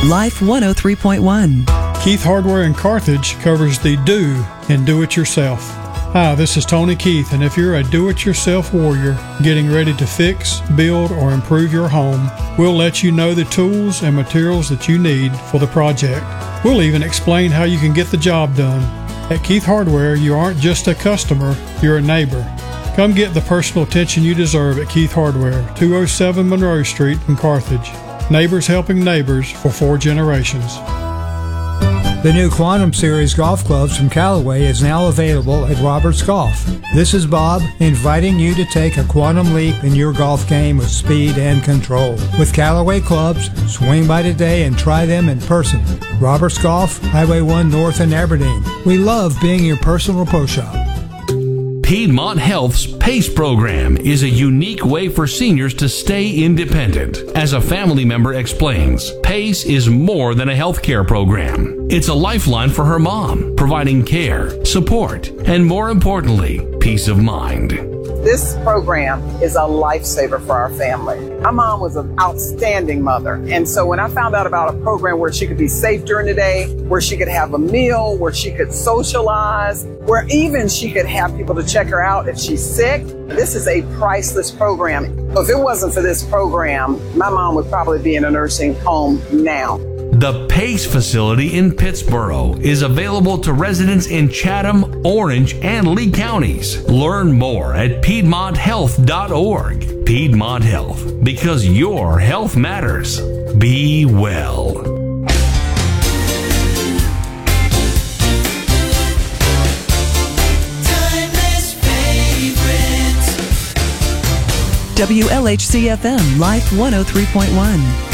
Life 103.1. Keith Hardware in Carthage covers the do and do-it-yourself. Hi, this is Tony Keith, and if you're a do-it-yourself warrior getting ready to fix, build, or improve your home, we'll let you know the tools and materials that you need for the project. We'll even explain how you can get the job done. At Keith Hardware, you aren't just a customer, you're a neighbor. Come get the personal attention you deserve at Keith Hardware, 207 Monroe Street in Carthage. Neighbors helping neighbors for 4 generations. The new Quantum Series golf clubs from Callaway is now available at Roberts Golf. This is Bob inviting you to take a quantum leap in your golf game with speed and control. With Callaway clubs, swing by today and try them in person. Roberts Golf, Highway 1 North in Aberdeen. We love being your personal pro shop. Piedmont Health's PACE program is a unique way for seniors to stay independent. As a family member explains, PACE is more than a healthcare program. It's a lifeline for her mom, providing care, support, and more importantly, peace of mind. This program is a lifesaver for our family. My mom was an outstanding mother. And so when I found out about a program where she could be safe during the day, where she could have a meal, where she could socialize, where even she could have people to check her out if she's sick, this is a priceless program. So if it wasn't for this program, my mom would probably be in a nursing home now. The PACE facility in Pittsboro is available to residents in Chatham, Orange, and Lee counties. Learn more at PiedmontHealth.org. Piedmont Health, because your health matters. Be well. WLHC-FM Life 103.1.